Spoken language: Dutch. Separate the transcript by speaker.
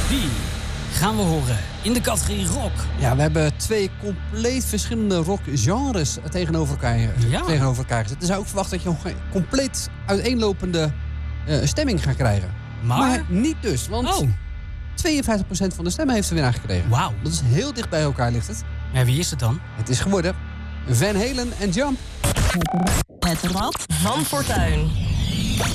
Speaker 1: Wie gaan we horen in de categorie rock?
Speaker 2: Ja, we hebben 2 compleet verschillende rockgenres tegenover elkaar gezet. Dus zou ook verwachten dat je nog een compleet uiteenlopende stemming gaat krijgen. Maar niet dus, want 52% van de stemmen heeft de winnaar gekregen.
Speaker 1: Wauw.
Speaker 2: Dat is heel dicht bij elkaar ligt het.
Speaker 1: Ja, wie is het dan?
Speaker 2: Het is geworden Van Halen en Jump.
Speaker 3: Het Rad van Fortuin.